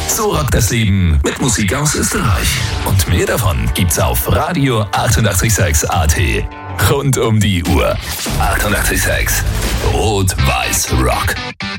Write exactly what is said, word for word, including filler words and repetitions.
So rockt das Leben mit Musik aus Österreich. Und mehr davon gibt's auf Radio achtundachtzig Komma sechs A T. Rund um die Uhr. achtundachtzig Komma sechs Rot-Weiß Rock.